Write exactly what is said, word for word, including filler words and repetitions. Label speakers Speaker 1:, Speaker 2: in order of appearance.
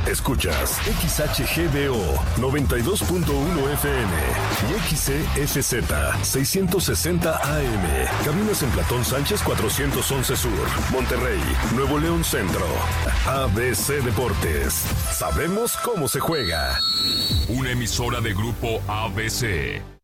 Speaker 1: Escuchas X H G D O noventa y dos punto uno F M y X C S Z seiscientos sesenta A M. Caminos en Platón Sánchez cuatrocientos once Sur, Monterrey, Nuevo León Centro. A B C Deportes. Sabemos cómo se juega.
Speaker 2: Una emisora de Grupo A B C.